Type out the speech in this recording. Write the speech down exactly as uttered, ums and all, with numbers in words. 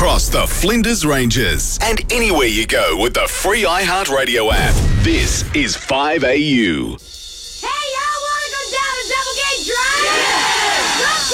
across the Flinders Ranges and anywhere you go with the free iHeartRadio app. This is five A U. Hey, y'all want to go down the Double Gate Drive? Yeah! Let's